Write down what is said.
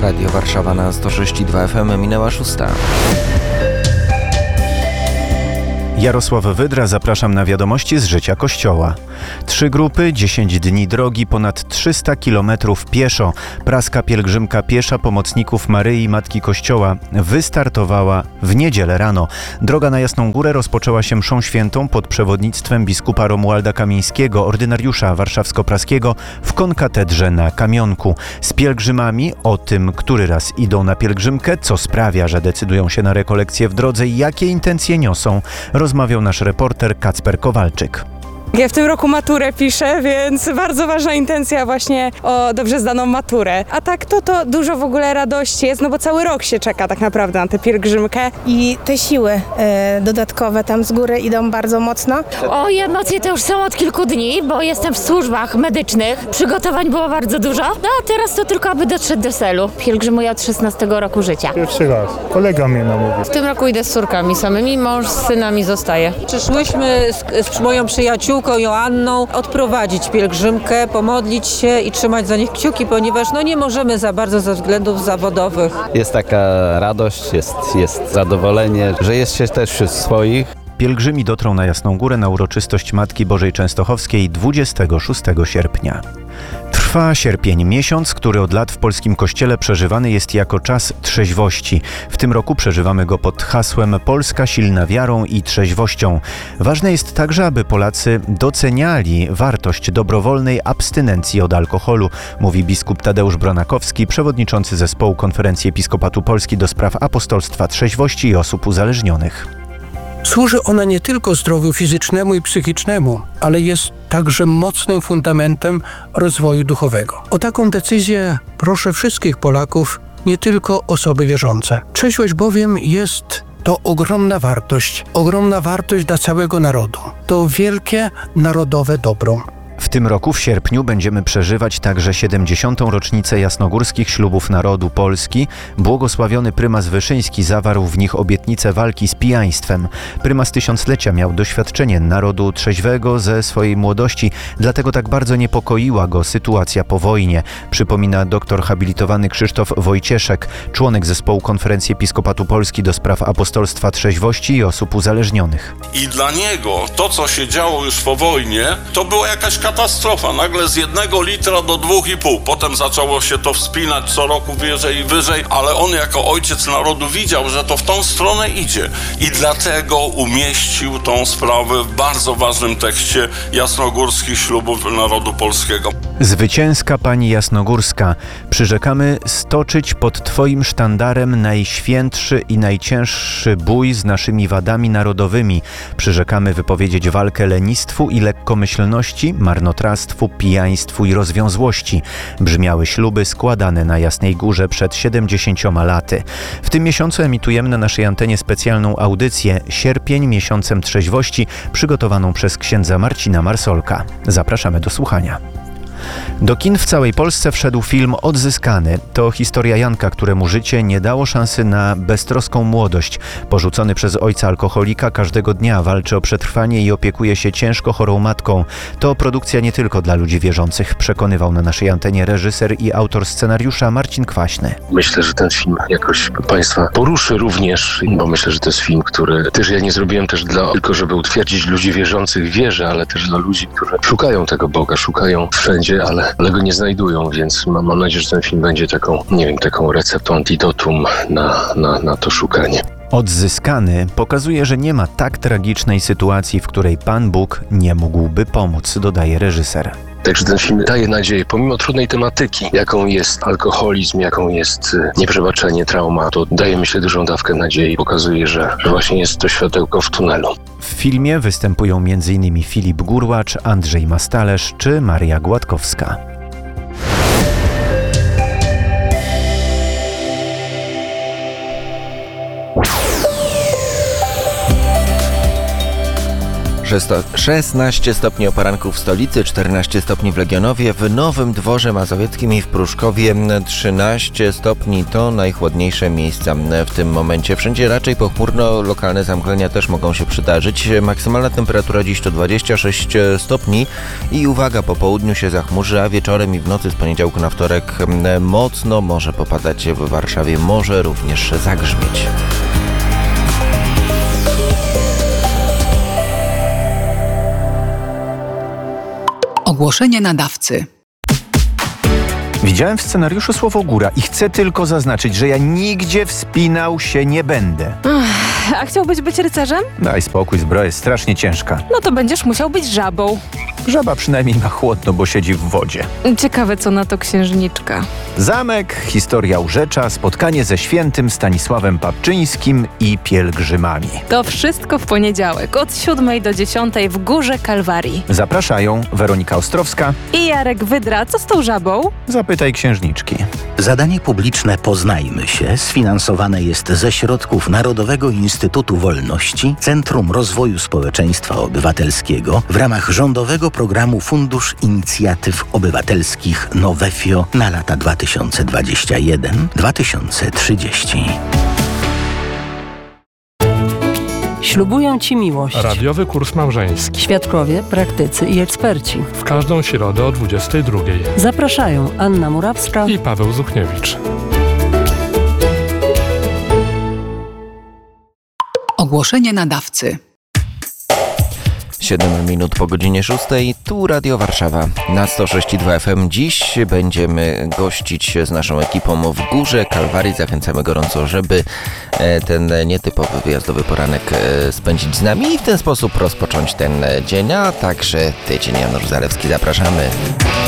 Radio Warszawa na 106,2 FM minęła 6. Jarosław Wydra, zapraszam na wiadomości z życia Kościoła. 3 grupy, 10 dni drogi, ponad 300 kilometrów pieszo. Praska pielgrzymka piesza pomocników Maryi Matki Kościoła wystartowała w niedzielę rano. Droga na Jasną Górę rozpoczęła się mszą świętą pod przewodnictwem biskupa Romualda Kamińskiego, ordynariusza warszawsko-praskiego w konkatedrze na Kamionku. Z pielgrzymami o tym, który raz idą na pielgrzymkę, co sprawia, że decydują się na rekolekcję w drodze i jakie intencje niosą, rozmawiał nasz reporter Kacper Kowalczyk. Ja w tym roku maturę piszę, więc bardzo ważna intencja właśnie o dobrze zdaną maturę. A tak to dużo w ogóle radości jest, no bo cały rok się czeka tak naprawdę na tę pielgrzymkę. I te siły dodatkowe tam z góry idą bardzo mocno. Emocje to już są od kilku dni, bo jestem w służbach medycznych. Przygotowań było bardzo dużo, no a teraz to tylko aby dotrzeć do celu. Pielgrzymuję od 16 roku życia. Pierwszy raz. Kolega mnie namówił. W tym roku idę z córkami samymi, mąż z synami zostaje. Przyszłyśmy z moją przyjaciółką Joanną odprowadzić pielgrzymkę, pomodlić się i trzymać za nich kciuki, ponieważ nie możemy za bardzo ze względów zawodowych. Jest taka radość, jest zadowolenie, że jest się też wśród swoich. Pielgrzymi dotrą na Jasną Górę na uroczystość Matki Bożej Częstochowskiej 26 sierpnia. Trwa sierpień, miesiąc, który od lat w polskim kościele przeżywany jest jako czas trzeźwości. W tym roku przeżywamy go pod hasłem Polska silna wiarą i trzeźwością. Ważne jest także, aby Polacy doceniali wartość dobrowolnej abstynencji od alkoholu, mówi biskup Tadeusz Bronakowski, przewodniczący zespołu Konferencji Episkopatu Polski do spraw apostolstwa trzeźwości i osób uzależnionych. Służy ona nie tylko zdrowiu fizycznemu i psychicznemu, ale jest także mocnym fundamentem rozwoju duchowego. O taką decyzję proszę wszystkich Polaków, nie tylko osoby wierzące. Trzeźwość bowiem jest to ogromna wartość dla całego narodu. To wielkie narodowe dobro. W tym roku w sierpniu będziemy przeżywać także 70. rocznicę jasnogórskich ślubów narodu Polski. Błogosławiony prymas Wyszyński zawarł w nich obietnicę walki z pijaństwem. Prymas tysiąclecia miał doświadczenie narodu trzeźwego ze swojej młodości, dlatego tak bardzo niepokoiła go sytuacja po wojnie, przypomina doktor habilitowany Krzysztof Wojcieszek, członek zespołu Konferencji Episkopatu Polski do spraw apostolstwa trzeźwości i osób uzależnionych. I dla niego to, co się działo już po wojnie, to była jakaś katastrofa. Nagle z 1 litra do 2,5. Potem zaczęło się to wspinać co roku wyżej i wyżej, ale on jako ojciec narodu widział, że to w tą stronę idzie. I dlatego umieścił tą sprawę w bardzo ważnym tekście jasnogórskich ślubów narodu polskiego. Zwycięska Pani Jasnogórska, przyrzekamy stoczyć pod Twoim sztandarem najświętszy i najcięższy bój z naszymi wadami narodowymi. Przyrzekamy wypowiedzieć walkę lenistwu i lekkomyślności, marnotrawstwu, pijaństwu i rozwiązłości. Brzmiały śluby składane na Jasnej Górze przed 70 laty. W tym miesiącu emitujemy na naszej antenie specjalną audycję Sierpień miesiącem trzeźwości, przygotowaną przez księdza Marcina Marsolka. Zapraszamy do słuchania. Do kin w całej Polsce wszedł film Odzyskany. To historia Janka, któremu życie nie dało szansy na beztroską młodość. Porzucony przez ojca alkoholika każdego dnia walczy o przetrwanie i opiekuje się ciężko chorą matką. To produkcja nie tylko dla ludzi wierzących, przekonywał na naszej antenie reżyser i autor scenariusza Marcin Kwaśny. Myślę, że ten film jakoś Państwa poruszy również, bo myślę, że to jest film, który też ja nie zrobiłem też tylko, żeby utwierdzić ludzi wierzących w wierze, ale też dla ludzi, którzy szukają tego Boga, szukają wszędzie, ale go nie znajdują, więc mam nadzieję, że ten film będzie taką receptą, antidotum na to szukanie. Odzyskany pokazuje, że nie ma tak tragicznej sytuacji, w której Pan Bóg nie mógłby pomóc, dodaje reżyser. Także ten film daje nadzieję, pomimo trudnej tematyki, jaką jest alkoholizm, jaką jest nieprzebaczenie, trauma, to daje, myślę, dużą dawkę nadziei. Pokazuje, że właśnie jest to światełko w tunelu. W filmie występują m.in. Filip Gurłacz, Andrzej Mastalerz czy Maria Gładkowska. 16 stopni o poranku w stolicy, 14 stopni w Legionowie, w Nowym Dworze Mazowieckim i w Pruszkowie 13 stopni. To najchłodniejsze miejsca w tym momencie. Wszędzie raczej pochmurno, lokalne zamglenia też mogą się przydarzyć. Maksymalna temperatura dziś to 26 stopni i uwaga, po południu się zachmurzy, a wieczorem i w nocy z poniedziałku na wtorek mocno może popadać w Warszawie, może również zagrzmieć. Ogłoszenie nadawcy. Widziałem w scenariuszu słowo góra i chcę tylko zaznaczyć, że ja nigdzie wspinał się nie będę. A chciałbyś być rycerzem? Daj spokój, zbroja jest strasznie ciężka. No to będziesz musiał być żabą. Żaba przynajmniej ma chłodno, bo siedzi w wodzie. Ciekawe, co na to księżniczka. Zamek, historia Urzecza, spotkanie ze świętym Stanisławem Papczyńskim i pielgrzymami. To wszystko w poniedziałek od 7 do 10 w Górze Kalwarii. Zapraszają Weronika Ostrowska I Jarek Wydra. Co z tą żabą? Zapytaj księżniczki. Zadanie publiczne Poznajmy się sfinansowane jest ze środków Narodowego Instytutu Wolności, Centrum Rozwoju Społeczeństwa Obywatelskiego w ramach rządowego programu Fundusz Inicjatyw Obywatelskich Nowefio na lata 2021-2030. Ślubują Ci miłość. Radiowy kurs małżeński. Świadkowie, praktycy i eksperci. W każdą środę o 22:00. Zapraszają Anna Murawska i Paweł Zuchniewicz. Ogłoszenie nadawcy. 7 minut po godzinie 6. Tu Radio Warszawa na 106,2 FM. Dziś będziemy gościć z naszą ekipą w Górze Kalwarii. Zachęcamy gorąco, żeby ten nietypowy wyjazdowy poranek spędzić z nami i w ten sposób rozpocząć ten dzień, a także tydzień. Janusz Zalewski, zapraszamy.